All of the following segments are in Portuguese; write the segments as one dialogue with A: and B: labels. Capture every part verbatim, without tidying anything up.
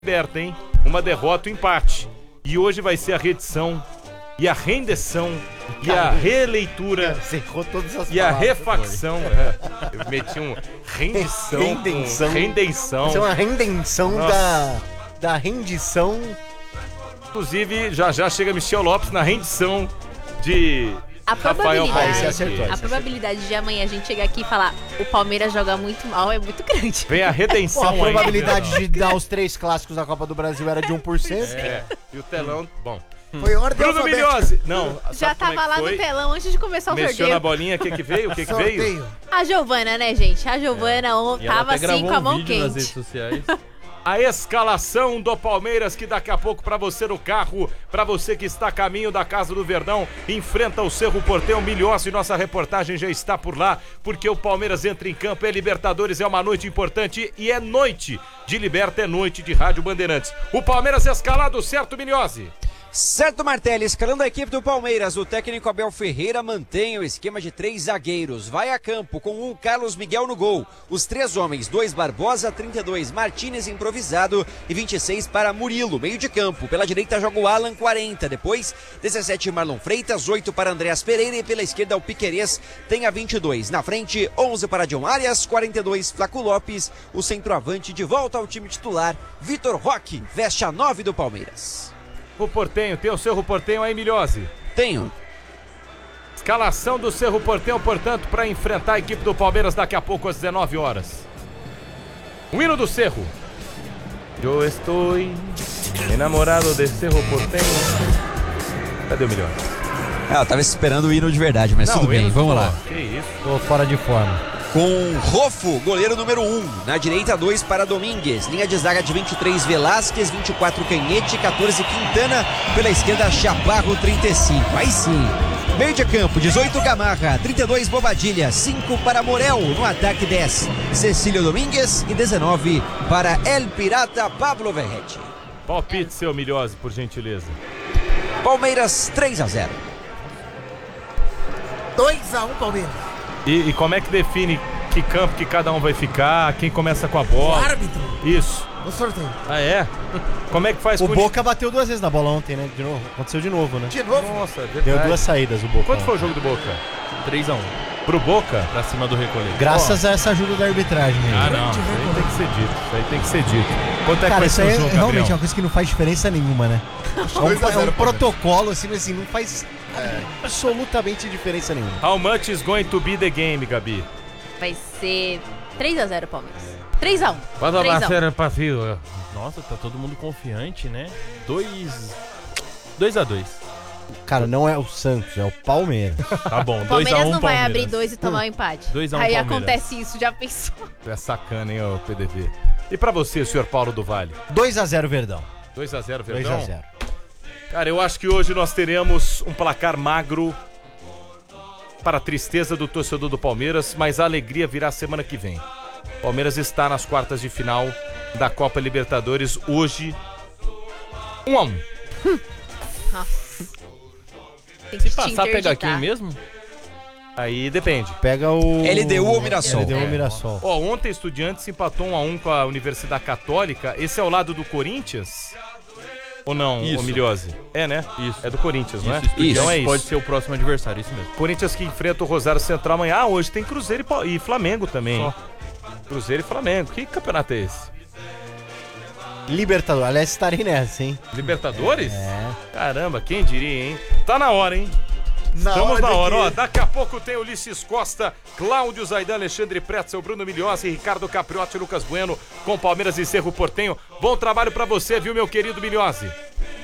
A: Liberta, hein? Uma derrota, um empate. E hoje vai ser a reedição e a rendição e a releitura
B: Você errou todas as
A: e a
B: palavras,
A: refacção. É, eu meti um rendição.
B: Rendição.
A: Com rendição.
B: Isso é uma rendição da, da rendição.
A: Inclusive, já já chega Michel Lopes na rendição de
C: A
A: Rafael
C: probabilidade,
A: Palmeiras.
B: acertou,
C: a probabilidade de amanhã a gente chegar aqui e falar o Palmeiras joga muito mal é muito grande.
A: Vem a redenção.
B: Pô, a
A: ainda.
B: probabilidade de dar os três clássicos da Copa do Brasil era de um por cento.
A: É, e o telão, bom.
B: Foi ordem
A: Bruno
B: alfabética.
A: Milhose. Não,
C: Já
A: sabe como é
C: tava
A: que
C: lá
A: foi?
C: no telão antes de começar o
A: Mexeu
C: sorteio.
A: na bolinha, o que que veio? O que que veio?
B: Sorteio.
C: A Giovana, né, gente? A Giovana on-
D: E ela
C: tava
D: até
C: assim
D: gravou
C: com a
D: um
C: mão
D: vídeo nas redes
C: quente.
D: sociais.
A: A escalação do Palmeiras, que daqui a pouco pra você no carro, pra você que está a caminho da Casa do Verdão, enfrenta o Cerro Porteño. Milhões, e nossa reportagem já está por lá, porque o Palmeiras entra em campo, é Libertadores, é uma noite importante e é noite de Liberta, é noite de Rádio Bandeirantes. O Palmeiras escalado, certo, Milhose?
E: Certo, Martelli, escalando a equipe do Palmeiras, o técnico Abel Ferreira mantém o esquema de três zagueiros. Vai a campo com um Carlos Miguel no gol. Os três homens, dois Barbosa, trinta e dois Martínez improvisado e vinte e seis para Murilo, meio de campo. Pela direita joga o Alan, quarenta. Depois, dezessete Marlon Freitas, oito para Andréas Pereira e pela esquerda o Piquerez tem a vinte e dois. Na frente, onze para John Arias, quarenta e dois Flaco Lopes. O centroavante de volta ao time titular, Vitor Roque, veste a nove do Palmeiras.
A: O Porteño, tem o Cerro Porteño aí, Milhose.
E: Tenho.
A: Escalação do Cerro Porteño, portanto, para enfrentar a equipe do Palmeiras daqui a pouco às dezenove horas. O hino do Cerro. Eu estou enamorado de Cerro Porteño. Cadê o Milhose?
E: Ah, eu tava esperando o hino de verdade, mas tudo
A: o
E: bem,
A: hino-
E: vamos lá.
A: Que isso?
B: Tô fora de forma.
E: Com Rofo, goleiro número um. Na direita, dois para Domingues. Linha de zaga de vinte e três, Velásquez, vinte e quatro, Canhete, quatorze, Quintana. Pela esquerda, Chaparro, trinta e cinco. Aí sim. Meio de campo, dezoito, Gamarra, trinta e dois, Bobadilha, cinco para Morel. No ataque, dez, Cecílio Domingues e dezenove para El Pirata Pablo Verrete.
A: Palpite seu, Milhose, por gentileza.
E: Palmeiras, três a zero.
B: dois a um Palmeiras.
A: E, e como é que define que campo que cada um vai ficar, quem começa com a bola?
B: O árbitro.
A: Isso.
B: No sorteio.
A: Ah, é? Como é que faz
B: O
A: com
B: Boca bateu duas vezes na bola ontem, né? De novo. Aconteceu de novo, né? De novo?
A: Nossa, é
B: Deu
A: verdade.
B: duas saídas o Boca.
A: Quanto foi o jogo do Boca?
D: três a um.
A: Pro Boca?
D: Pra cima do Recolher.
B: Graças a essa ajuda da arbitragem.
D: Ah,
B: aí.
D: não.
A: Isso aí tem que ser dito. Isso aí tem que ser dito. Quanto é que
B: Cara,
A: vai
B: isso
A: ser
B: aí
A: o
B: é
A: jogo,
B: realmente
A: Gabriel?
B: uma coisa que não faz diferença nenhuma, né? É um, é um protocolo, assim, mas assim, não faz absolutamente diferença nenhuma.
A: How much is going to be the game, Gabi?
C: Vai ser três a zero Palmeiras. três a um.
A: Quando
C: três a um.
A: vai ser passivo?
D: Nossa, tá todo mundo confiante, né? dois a dois.
B: Cara, não é o Santos, é o Palmeiras.
D: Tá bom,
C: O
D: dois a
C: Palmeiras
D: um
C: não vai
D: Palmeiras.
C: abrir dois e tomar um empate.
D: dois a um
C: Aí
D: Palmeiras.
C: acontece isso, já pensou?
A: É sacana, hein, ô P D V. E pra você, senhor Paulo do Vale?
B: dois a zero Verdão.
A: dois a zero,
B: dois
A: Verdão?
B: a zero.
A: Cara, eu acho que hoje nós teremos um placar magro para a tristeza do torcedor do Palmeiras, mas a alegria virá semana que vem. Palmeiras está nas quartas de final da Copa Libertadores hoje. Um a um.
C: Tem que
D: Se
C: te
D: passar, pega
C: interditar.
D: quem mesmo?
A: Aí depende.
B: Pega o...
E: L D U ou Mirassol?
B: L D U ou
A: É.
B: Mirassol.
A: Ó, ontem Estudiantes empatou um a um com a Universidade Católica. Esse é o lado do Corinthians? Ou não,
D: Isso.
A: ô Milhose? É, né?
D: Isso.
A: É do Corinthians, não é?
D: Isso, Estudiantes
A: Então é isso.
D: pode ser o próximo adversário, isso mesmo.
A: Corinthians que enfrenta o Rosário Central amanhã. Ah, hoje tem Cruzeiro e, Pa- e Flamengo também. hein? Cruzeiro e Flamengo. Que campeonato é esse?
B: Libertadores. Aliás, estarei nessa, hein?
A: Libertadores?
B: É.
A: Caramba, quem diria, hein? Tá na hora, hein? Estamos na hora, ó. Daqui a pouco tem Ulisses Costa, Cláudio Zaidan, Alexandre Pretzel, Bruno Milhose, Ricardo Capriotti, Lucas Bueno, com Palmeiras e Cerro Porteño. Bom trabalho pra você, viu, meu querido Milhose?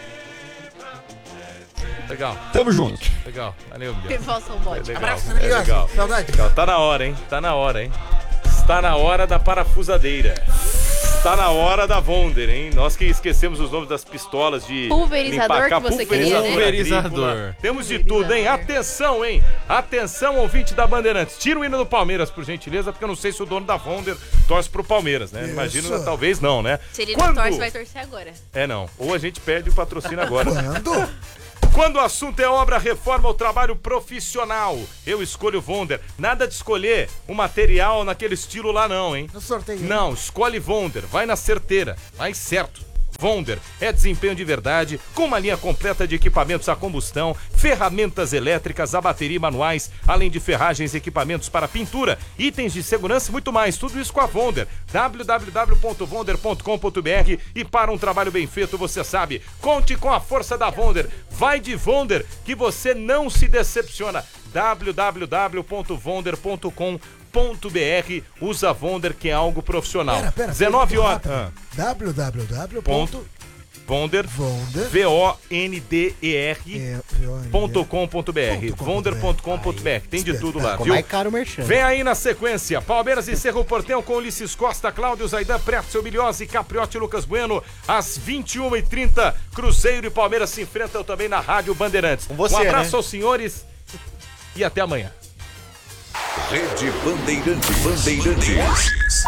A: Legal,
E: Tamo junto.
A: legal. Valeu, Milhose.
C: Revolta o bode.
A: Legal, é legal. Legal. Tá na hora, hein? Tá na hora, hein? Está na hora da parafusadeira. Está na hora da Wonder, hein? Nós que esquecemos os nomes das pistolas de
C: Pulverizador
A: empacar,
C: que você queria, né?
D: Pulverizador.
A: agrícola. Temos de tudo, hein? Atenção, hein? Atenção, ouvinte da Bandeirantes. Tira o hino do Palmeiras, por gentileza, porque eu não sei se o dono da Wonder torce pro Palmeiras, né? Imagino, talvez não, né?
C: Se ele não torce, vai torcer agora.
A: É, não. Ou a gente perde o patrocínio agora. Quando o assunto é obra, reforma ou trabalho profissional, eu escolho Wonder. Nada de escolher o material naquele estilo lá não, hein?
B: No sorteio.
A: Não, escolhe Wonder. Vai na certeira. Vai certo. Vonder é desempenho de verdade, com uma linha completa de equipamentos a combustão, ferramentas elétricas, a bateria e manuais, além de ferragens e equipamentos para pintura, itens de segurança e muito mais. Tudo isso com a Vonder. w w w ponto vonder ponto com ponto b r. E para um trabalho bem feito, você sabe, conte com a força da Vonder. Vai de Vonder que você não se decepciona. w w w ponto vonder ponto com ponto b r. Usa Vonder, que é algo profissional.
F: Pera, pera,
A: dezenove horas. Ah.
F: w w w ponto
A: Vonder, V O N D E R ponto com ponto b r. Vonder ponto com ponto b r. Tem de tudo lá, viu?
B: Mais caro merchan.
A: Vem aí na sequência, Palmeiras e Cerro Porteão com Ulisses Costa, Cláudio Zaidan, Pretzel Milhose, Capriotti e Lucas Bueno. Às vinte e uma e trinta, Cruzeiro e Palmeiras se enfrentam também na Rádio Bandeirantes.
B: Com você,
A: um abraço,
B: né?
A: aos senhores e até amanhã.
G: Rede Bandeirantes. Bandeirantes.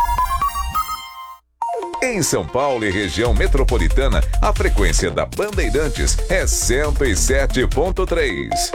G: Em São Paulo e região metropolitana, a frequência da Bandeirantes é cento e sete ponto três.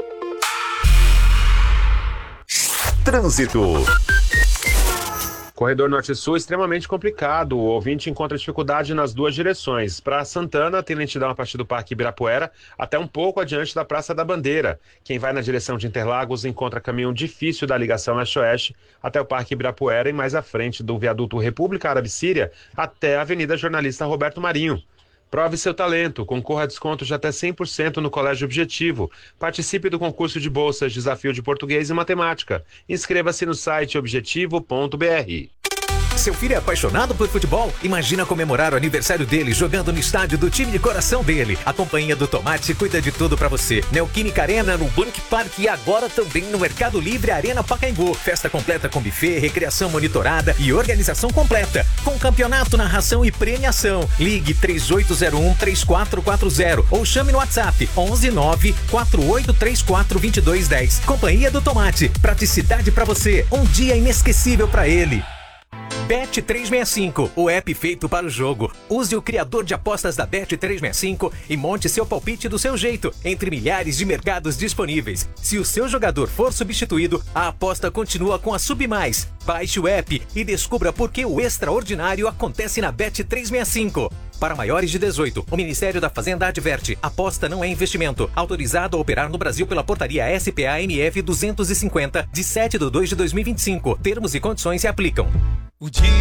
G: Trânsito.
H: Corredor Norte-Sul extremamente complicado. O ouvinte encontra dificuldade nas duas direções. Para Santana, tem lentidão a partir do Parque Ibirapuera até um pouco adiante da Praça da Bandeira. Quem vai na direção de Interlagos encontra caminho difícil da ligação leste-oeste até o Parque Ibirapuera e mais à frente do viaduto República Árabe Síria até a Avenida Jornalista Roberto Marinho. Prove seu talento, concorra a desconto de até cem por cento no Colégio Objetivo. Participe do concurso de bolsas Desafio de Português e Matemática. Inscreva-se no site objetivo ponto b r.
I: Seu filho é apaixonado por futebol? Imagina comemorar o aniversário dele jogando no estádio do time de coração dele. A Companhia do Tomate cuida de tudo pra você. Neoquímica Arena no Bank Park e agora também no Mercado Livre Arena Pacaembu. Festa completa com buffet, recreação monitorada e organização completa. Com campeonato, narração e premiação. Ligue três oito zero um, três quatro quatro zero ou chame no WhatsApp onze nove quatro oito três quatro dois dois um zero. Companhia do Tomate. Praticidade pra você. Um dia inesquecível pra ele. Bet trezentos e sessenta e cinco, o app feito para o jogo. Use o criador de apostas da Bet trezentos e sessenta e cinco e monte seu palpite do seu jeito, entre milhares de mercados disponíveis. Se o seu jogador for substituído, a aposta continua com a Submais. Baixe o app e descubra por que o extraordinário acontece na Bet trezentos e sessenta e cinco. Para maiores de dezoito, o Ministério da Fazenda adverte: aposta não é investimento. Autorizado a operar no Brasil pela portaria S P A M F duzentos e cinquenta, de sete de dois de dois mil e vinte e cinco. Termos e condições se aplicam.
J: O dia